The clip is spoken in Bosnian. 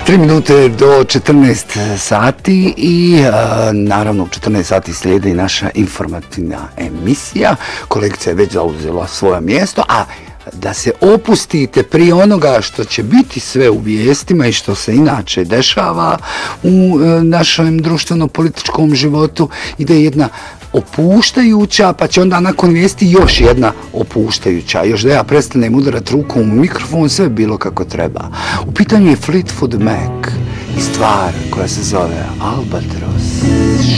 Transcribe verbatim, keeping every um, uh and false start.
Tri minute do četrnaest sati i a, naravno u četrnaest sati slijedi naša informativna emisija. Kolegica je već zauzela svoje mjesto, a da se opustite prije onoga što će biti sve u vijestima i što se inače dešava u e, našem društveno-političkom životu, ide jedna opuštajuća, pa će onda nakon vijesti još jedna opuštajuća. Još da ja prestanem udarat rukom u mikrofon, sve bilo kako treba. U pitanju je Fleetwood Mac i stvar koja se zove Albatross.